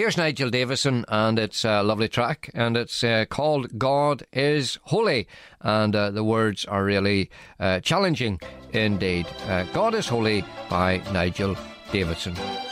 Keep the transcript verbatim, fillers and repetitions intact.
Here's Nigel Davison, and it's a lovely track, and it's uh, called God is Holy, and uh, the words are really uh, challenging indeed. uh, God is Holy by Nigel Davison.